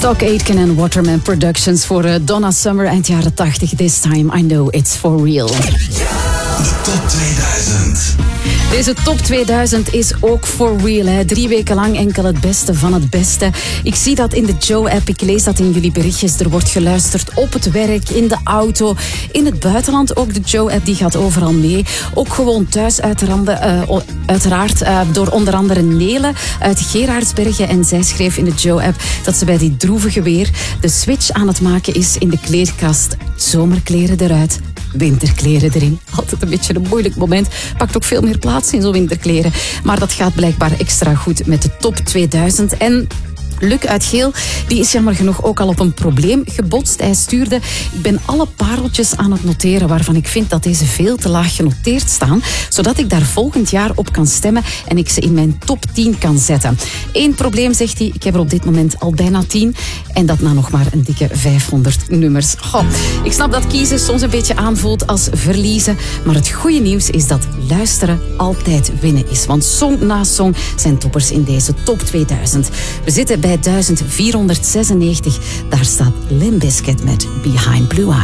Doc Aitken en Waterman Productions voor Donna Summer eind jaren 80. This time I know it's for real. De top 2000. Deze top 2000 is ook for real. Hè. 3 weken lang enkel het beste van het beste. Ik zie dat in de Joe-app, ik lees dat in jullie berichtjes. Er wordt geluisterd op het werk, in de auto, in het buitenland. Ook de Joe-app die gaat overal mee. Ook gewoon thuis uiteraard door onder andere Nele uit Gerardsbergen. En zij schreef in de Joe-app dat ze bij die droevige weer de switch aan het maken is in de kleerkast. Zomerkleren eruit, winterkleren erin. Altijd een beetje een moeilijk moment. Pakt ook veel meer plaats in zo'n winterkleren. Maar dat gaat blijkbaar extra goed met de top 2000. En Luc uit Geel, die is jammer genoeg ook al op een probleem gebotst. Hij stuurde: ik ben alle pareltjes aan het noteren waarvan ik vind dat deze veel te laag genoteerd staan, zodat ik daar volgend jaar op kan stemmen en ik ze in mijn top 10 kan zetten. Eén probleem, zegt hij, ik heb er op dit moment al bijna 10 en dat na nog maar een dikke 500 nummers. Goh, ik snap dat kiezen soms een beetje aanvoelt als verliezen, maar het goede nieuws is dat luisteren altijd winnen is. Want song na song zijn toppers in deze top 2000. We zitten bij 1496. Daar staat Limp Bizkit met Behind Blue Eyes.